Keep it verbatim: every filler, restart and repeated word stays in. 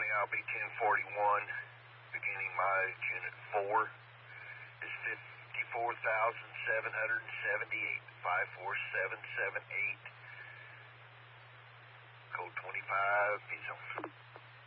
I'll be ten forty-one, beginning mileage unit four is fifty-four thousand seven hundred seventy-eight, five four seven seven eight.